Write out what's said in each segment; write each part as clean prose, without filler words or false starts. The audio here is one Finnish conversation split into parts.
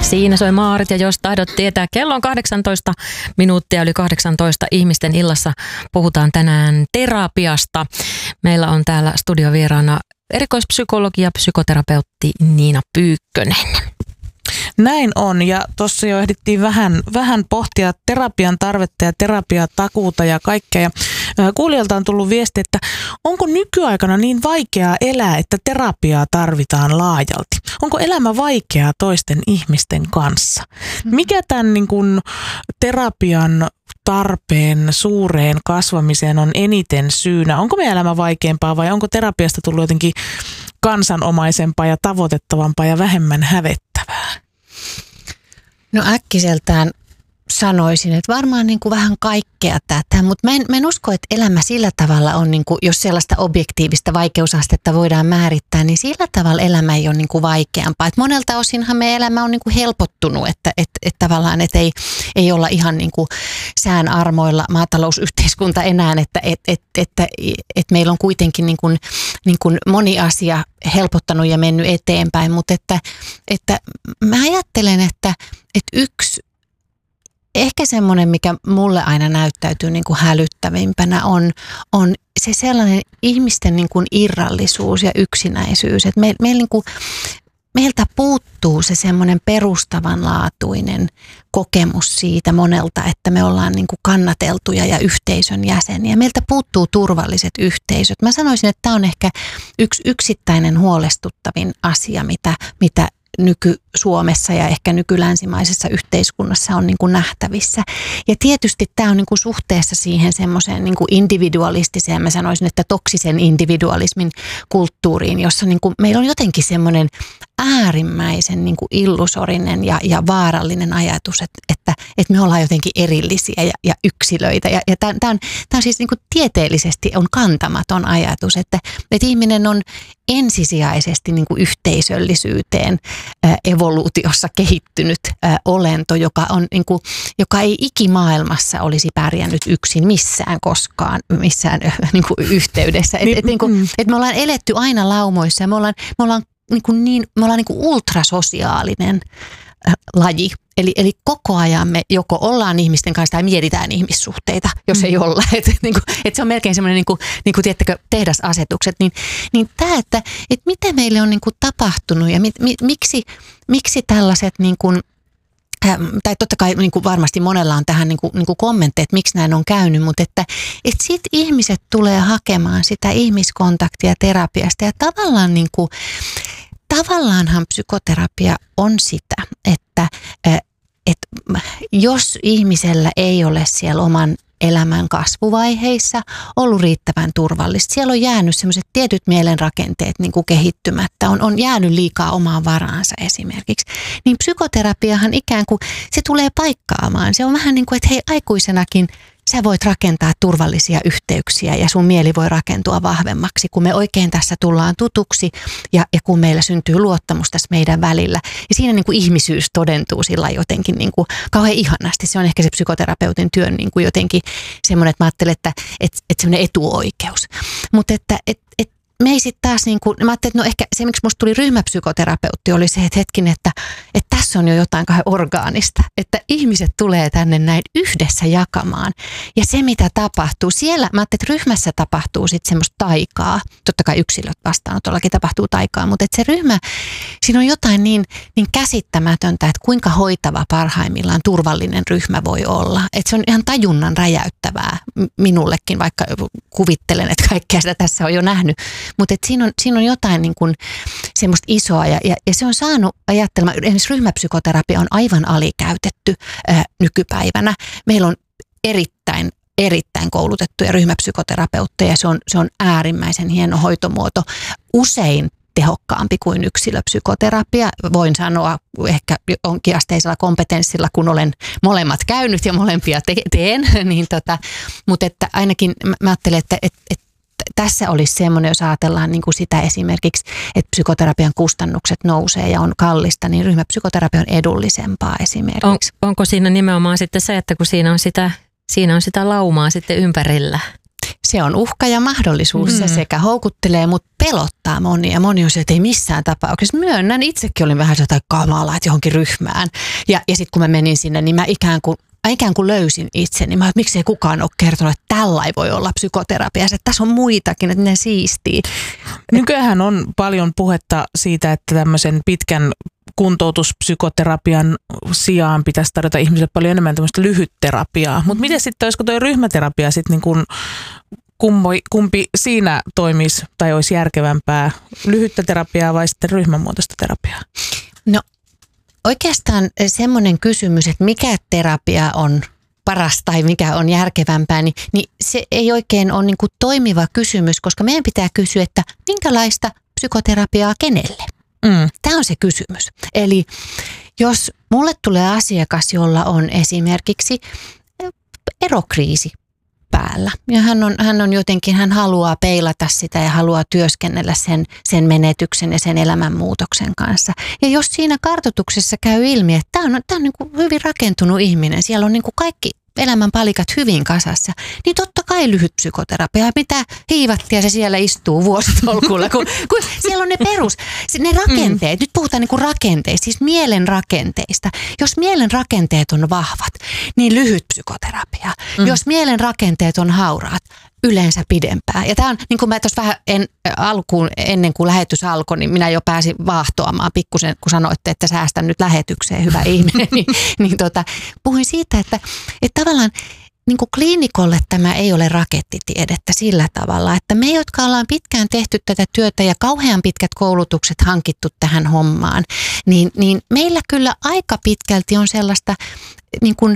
Siinä soi Maarit ja jos tahdot tietää, kello on 18 minuuttia yli 18 ihmisten illassa. Puhutaan tänään terapiasta. Meillä on täällä studiovieraana erikoispsykologi ja psykoterapeutti Niina Pyykkönen. Näin on, ja tuossa jo ehdittiin vähän pohtia terapian tarvetta ja terapiatakuuta ja kaikkea. Ja kuulijalta on tullut viesti, että onko nykyaikana niin vaikeaa elää, että terapiaa tarvitaan laajalti? Onko elämä vaikeaa toisten ihmisten kanssa? Mikä tämän niin kuin terapian tarpeen suureen kasvamiseen on eniten syynä? Onko meidän elämä vaikeampaa vai onko terapiasta tullut jotenkin kansanomaisempaa ja tavoitettavampaa ja vähemmän hävettävää? No äkkiseltään sanoisin, että varmaan niin kuin vähän kaikkea tätä, mutta mä en usko, että elämä sillä tavalla on, niin kuin, jos sellaista objektiivista vaikeusastetta voidaan määrittää, niin sillä tavalla elämä ei ole niin kuin vaikeampaa. Et monelta osinhan meidän elämä on niin kuin helpottunut, että tavallaan että ei olla ihan niin kuin sään armoilla maatalousyhteiskunta enää, että meillä on kuitenkin niin kuin moni asia helpottanut ja mennyt eteenpäin, mutta että mä ajattelen, että yksi ehkä semmoinen, mikä mulle aina näyttäytyy niin kuin hälyttävimpänä on se sellainen ihmisten niin kuin irrallisuus ja yksinäisyys. Että meiltä puuttuu se semmoinen perustavanlaatuinen kokemus siitä monelta, että me ollaan niin kuin kannateltuja ja yhteisön jäseniä. Meiltä puuttuu turvalliset yhteisöt. Mä sanoisin, että tämä on ehkä yksi yksittäinen huolestuttavin asia, mitä nyky-Suomessa ja ehkä nykylänsimaisessa yhteiskunnassa on niin kuin nähtävissä. Ja tietysti tämä on niin kuin suhteessa siihen semmoiseen niin kuin individualistiseen, mä sanoisin, että toksisen individualismin kulttuuriin, jossa niin kuin meillä on jotenkin semmoinen äärimmäisen niin kuin illusorinen ja vaarallinen ajatus, että me ollaan jotenkin erillisiä ja yksilöitä. Ja tämä on siis niin kuin tieteellisesti on kantamaton ajatus, että ihminen on ensisijaisesti niin kuin yhteisöllisyyteen evoluutiossa kehittynyt olento, joka ei ikimaailmassa olisi pärjännyt yksin missään koskaan, missään niin kuin yhteydessä. Et me ollaan eletty aina laumoissa ja me ollaan ultrasosiaalinen laji. Eli koko ajan me joko ollaan ihmisten kanssa tai mietitään ihmissuhteita, jos ei olla. Et se on melkein semmoinen, tiedättekö, tehdasasetukset. Niin tämä, että mitä meille on tapahtunut ja miksi tällaiset, tai totta kai varmasti monella on tähän kommentteja, että miksi näin on käynyt, mutta että sitten ihmiset tulee hakemaan sitä ihmiskontaktia terapiasta ja tavallaanhan psykoterapia on sitä, että jos ihmisellä ei ole siellä oman elämän kasvuvaiheissa ollut riittävän turvallista, siellä on jäänyt sellaiset tietyt mielenrakenteet kehittymättä, on jäänyt liikaa omaan varaansa esimerkiksi, niin psykoterapiahan ikään kuin se tulee paikkaamaan. Se on vähän niin kuin, että hei, aikuisenakin sä voit rakentaa turvallisia yhteyksiä ja sun mieli voi rakentua vahvemmaksi, kun me oikein tässä tullaan tutuksi ja kun meillä syntyy luottamus tässä meidän välillä. Ja siinä niin kuin ihmisyys todentuu sillä jotenkin niin kuin kauhean ihanasti. Se on ehkä se psykoterapeutin työn niin kuin jotenkin semmoinen, että mä ajattelen, että semmoinen etuoikeus. Mutta että me ei sitten taas, mä ajattelin, että ehkä se, miksi musta tuli ryhmäpsykoterapeutti, oli se, että hetkinen, että tässä on jo jotain kauhean orgaanista, että ihmiset tulee tänne näin yhdessä jakamaan. Ja se, mitä tapahtuu, siellä, mä ajattelin, että ryhmässä tapahtuu sitten semmoista taikaa, totta kai yksilöt vastaanotollakin tapahtuu taikaa, mutta että se ryhmä, siinä on jotain niin käsittämätöntä, että kuinka hoitava parhaimmillaan turvallinen ryhmä voi olla. Että se on ihan tajunnan räjäyttävää minullekin, vaikka kuvittelen, että kaikkea sitä tässä on jo nähnyt. Mutta siinä on jotain niin kuin semmoista isoa ja se on saanut ajattelemaan, esimerkiksi ryhmäpsykoterapia on aivan alikäytetty nykypäivänä. Meillä on erittäin koulutettuja ryhmäpsykoterapeutteja, se on äärimmäisen hieno hoitomuoto, usein tehokkaampi kuin yksilöpsykoterapia. Voin sanoa ehkä jonkinasteisella kompetenssilla, kun olen molemmat käynyt ja molempia teen, mutta että ainakin mä ajattelen, että tässä olisi semmoinen, jos ajatellaan niin kuin sitä esimerkiksi, että psykoterapian kustannukset nousee ja on kallista, niin ryhmäpsykoterapia on edullisempaa esimerkiksi. Onko siinä nimenomaan sitten se, että kun siinä on sitä laumaa sitten ympärillä? Se on uhka ja mahdollisuus. Se sekä houkuttelee, mutta pelottaa monia. Moni on se, että ei missään tapauksessa. Myönnän, itsekin olin vähän jotain kamalaa, että johonkin ryhmään. Ja sitten kun mä menin sinne, niin mä ikään kuin löysin itseni. Mä miksei kukaan ole kertonut, että tällä ei voi olla psykoterapiassa. Että tässä on muitakin, että ne siistii. Nykyään on paljon puhetta siitä, että tämmöisen pitkän kuntoutuspsykoterapian sijaan pitäisi tarjota ihmisille paljon enemmän tämmöistä lyhytterapiaa. Mutta miten sitten, olisiko tuo ryhmäterapia sitten niin kuin kumpi siinä toimisi tai olisi järkevämpää, lyhyttä terapiaa vai sitten ryhmänmuotoista terapiaa? No oikeastaan semmoinen kysymys, että mikä terapia on paras tai mikä on järkevämpää, niin se ei oikein ole niin kuin toimiva kysymys, koska meidän pitää kysyä, että minkälaista psykoterapiaa kenelle? Tämä on se kysymys. Eli jos mulle tulee asiakas, jolla on esimerkiksi erokriisi päällä ja hän haluaa peilata sitä ja haluaa työskennellä sen menetyksen ja sen elämänmuutoksen kanssa. Ja jos siinä kartoituksessa käy ilmi, että tämä on niin kuin hyvin rakentunut ihminen, siellä on niin kuin kaikki elämän palikat hyvin kasassa, niin totta kai lyhyt psykoterapia, mitä hiivattia se siellä istuu vuositolkulla, kun siellä on ne ne rakenteet, nyt puhutaan niin kuin rakenteista, siis mielen rakenteista. Jos mielen rakenteet on vahvat, niin lyhyt psykoterapia. Jos mielen rakenteet on hauraat, yleensä pidempään. Ja tämä on, niin kuin mä tuossa vähän ennen kuin lähetys alkoi, niin minä jo pääsin vaahtoamaan pikkusen, kun sanoitte, että säästän nyt lähetykseen, hyvä ihminen. Puhuin siitä, että tavallaan niin kuin kliinikolle tämä ei ole rakettitiedettä sillä tavalla, että me, jotka ollaan pitkään tehty tätä työtä ja kauhean pitkät koulutukset hankittu tähän hommaan, niin meillä kyllä aika pitkälti on sellaista niin kuin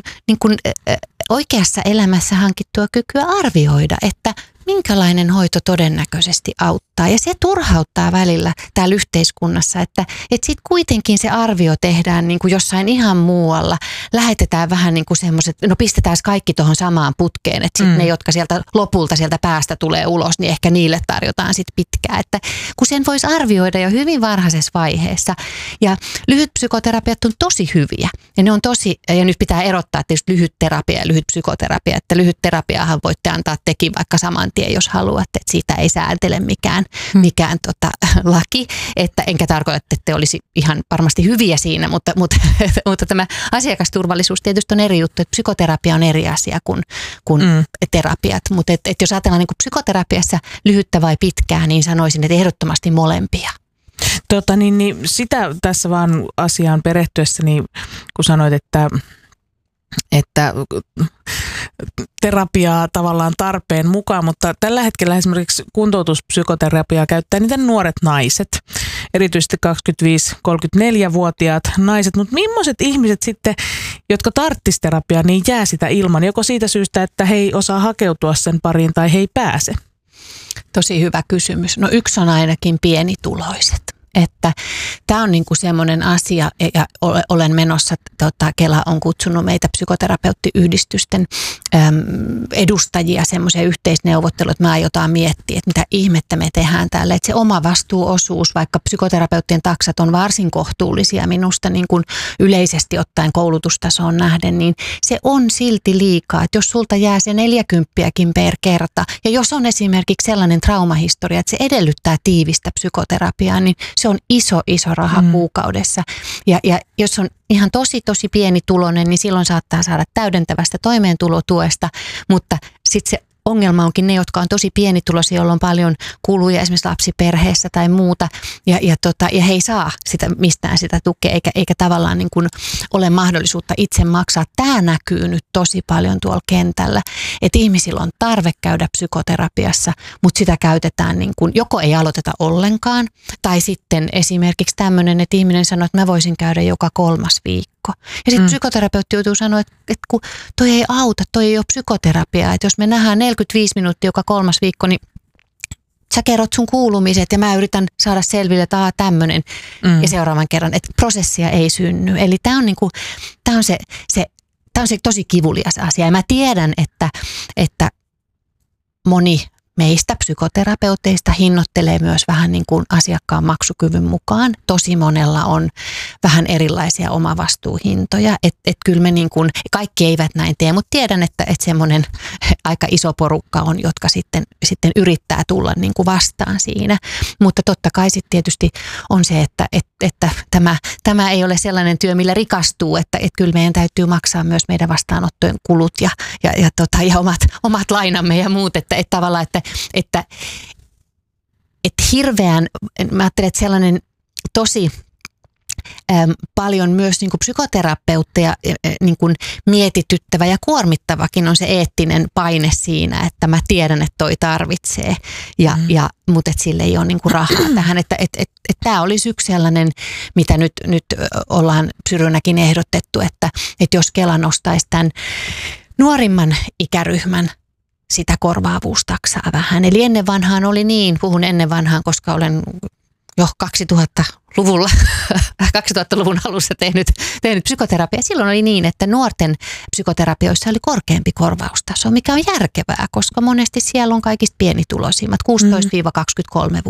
oikeassa elämässä hankittua kykyä arvioida, että minkälainen hoito todennäköisesti auttaa. Ja se turhauttaa välillä täällä yhteiskunnassa, että sitten kuitenkin se arvio tehdään niin kuin jossain ihan muualla. Lähetetään vähän niin kuin semmoiset, pistetään kaikki tuohon samaan putkeen, että sitten ne, jotka lopulta sieltä päästä tulee ulos, niin ehkä niille tarjotaan sitten pitkää. Että kun sen voisi arvioida jo hyvin varhaisessa vaiheessa. Ja lyhyt psykoterapiat on tosi hyviä. Ja ne on ja nyt pitää erottaa tietysti lyhyt terapia ja lyhyt psykoterapia, että lyhyt terapiahan voitte antaa tekin vaikka saman tien, jos haluatte, että siitä ei sääntele mikään laki, että enkä tarkoita, että te olisi ihan varmasti hyviä siinä, mutta tämä asiakasturvallisuus tietysti on eri juttu, että psykoterapia on eri asia kuin terapiat, mutta jos ajatellaan niin kuin psykoterapiassa lyhyttä vai pitkää, niin sanoisin, että ehdottomasti molempia. Sitä tässä vaan asiaan perehtyessäni, kun sanoit, että terapiaa tavallaan tarpeen mukaan, mutta tällä hetkellä esimerkiksi kuntoutuspsykoterapiaa käyttää niitä nuoret naiset, erityisesti 25-34-vuotiaat naiset, mutta millaiset ihmiset sitten, jotka tarttis terapiaa, niin jää sitä ilman, joko siitä syystä, että he ei osaa hakeutua sen pariin tai he ei pääse? Tosi hyvä kysymys. No yksi on ainakin pienituloiset. Että tämä on niin kuin semmoinen asia, ja olen menossa, Kela on kutsunut meitä psykoterapeuttiyhdistysten edustajia semmoisia yhteisneuvotteluja, että me aiotaan miettiä, että mitä ihmettä me tehdään täällä. Että se oma vastuuosuus, vaikka psykoterapeuttien taksat on varsin kohtuullisia minusta niin kuin yleisesti ottaen koulutustasoon nähden, niin se on silti liikaa. Että jos sulta jää se 40kin per kerta, ja jos on esimerkiksi sellainen traumahistoria, että se edellyttää tiivistä psykoterapiaa, niin se on iso raha kuukaudessa. Ja jos on ihan tosi pienituloinen, niin silloin saattaa saada täydentävästä toimeentulotuesta, mutta sitten se ongelma onkin ne, jotka on tosi pienituloisia, joilla on paljon kuluja esimerkiksi lapsiperheessä tai muuta, ja he ei saa mistään sitä tukea, eikä tavallaan niin kuin ole mahdollisuutta itse maksaa. Tämä näkyy nyt tosi paljon tuolla kentällä, että ihmisillä on tarve käydä psykoterapiassa, mutta sitä käytetään niin kuin, joko ei aloiteta ollenkaan, tai sitten esimerkiksi tämmöinen, että ihminen sanoo, että mä voisin käydä joka 3. viikko. Ja sitten psykoterapeutti joutuu sanoa, että kun toi ei auta, toi ei ole psykoterapiaa, että jos me nähdään 45 minuuttia joka 3. viikko, niin sä kerrot sun kuulumiset ja mä yritän saada selville, että tämmöinen ja seuraavan kerran, että prosessia ei synny. Eli tämä on, niinku, on se tosi kivulias asia ja mä tiedän, että moni meistä psykoterapeuteista hinnoittelee myös vähän niin kuin asiakkaan maksukyvyn mukaan. Tosi monella on vähän erilaisia omavastuuhintoja, että kyllä me niin kuin, kaikki eivät näin tee, mutta tiedän, että semmoinen aika iso porukka on, jotka sitten yrittää tulla niin kuin vastaan siinä. Mutta totta kai sitten tietysti on se, että tämä ei ole sellainen työ, millä rikastuu, että kyllä meidän täytyy maksaa myös meidän vastaanottojen kulut ja omat lainamme ja muut, että tavallaan, että hirveän, mä ajattelen, että sellainen tosi paljon myös niin kuin psykoterapeutteja niin kuin mietityttävä ja kuormittavakin on se eettinen paine siinä, että mä tiedän, että toi tarvitsee, mutta että sille ei ole niin kuin rahaa tähän. Että tämä olisi yksi sellainen, mitä nyt ollaan Psyrynäkin ehdotettu, että jos Kela nostaisi tämän nuorimman ikäryhmän sitä korvaavuustaksaa vähän. Eli ennen vanhaan oli niin, puhun ennen vanhaan, koska olen jo 2000-luvun alussa tehnyt psykoterapiaa. Silloin oli niin, että nuorten psykoterapioissa oli korkeampi korvaustaso, mikä on järkevää, koska monesti siellä on kaikista pienituloisimmat, 16-23-vuotiaat.